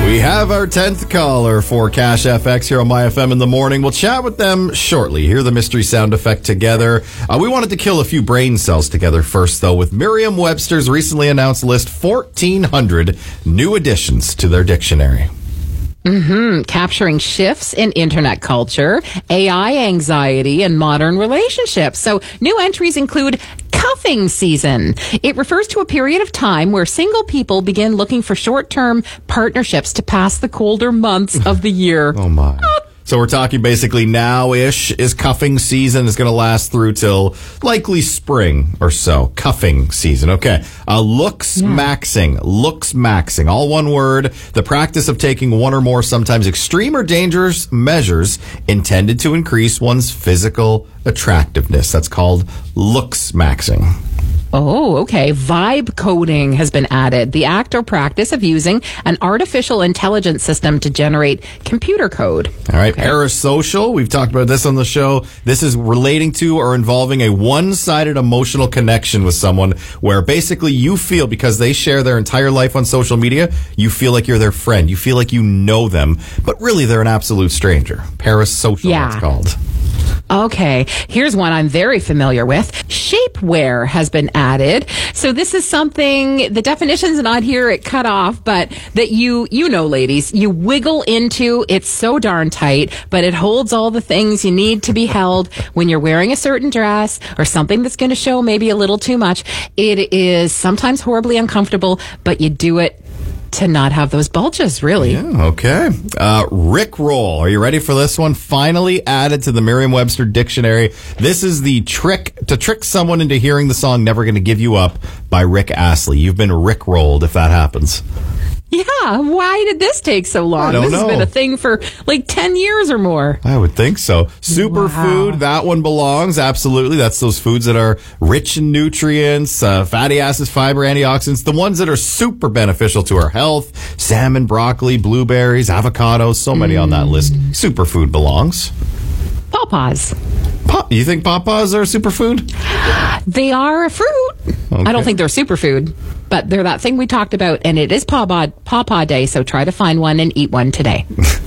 We have our 10th caller for Cash FX here on My FM in the morning. We'll chat with them shortly. Hear the mystery sound effect together. We wanted to kill a few brain cells together first, though, with Merriam-Webster's recently announced list 1,400 new additions to their dictionary. Capturing shifts in internet culture, AI anxiety, and modern relationships. So new entries include cuffing season. It refers to a period of time where single people begin looking for short-term partnerships to pass the colder months of the year. Oh, my. So we're talking basically now-ish is cuffing season. Is going to last through till likely spring or so. Cuffing season. Okay. Looks maxing. All one word. The practice of taking one or more sometimes extreme or dangerous measures intended to increase one's physical attractiveness. That's called looks maxing. Oh, okay. Vibe coding has been added. The act or practice of using an artificial intelligence system to generate computer code. All right. Okay. Parasocial. We've talked about this on the show. This is relating to or involving a one-sided emotional connection with someone where basically you feel, because they share their entire life on social media, you feel like you're their friend. You feel like you know them, but really they're an absolute stranger. Parasocial, it's called. Okay, here's one I'm very familiar with. Shapewear has been added. So this is something, the definition's not here at cutoff, but that you know, ladies, you wiggle into. It's so darn tight, but it holds all the things you need to be held when you're wearing a certain dress or something that's going to show maybe a little too much. It is sometimes horribly uncomfortable, but you do it to not have those bulges, really. Yeah, okay. Rickroll. Are you ready for this one? Finally added to the Merriam-Webster dictionary. This is the trick to trick someone into hearing the song Never Gonna Give You Up by Rick Astley. You've been rickrolled if that happens. Yeah, why did this take so long? This has been a thing for like 10 years or more. I would think so. Superfood, that one belongs. Absolutely. That's those foods that are rich in nutrients, fatty acids, fiber, antioxidants, the ones that are super beneficial to our health. Salmon, broccoli, blueberries, avocados, so many on that list. Superfood belongs. Pawpaws. You think pawpaws are a superfood? They are a fruit. Okay. I don't think they're superfood, but they're that thing we talked about, and it is Pawpaw Day, so try to find one and eat one today.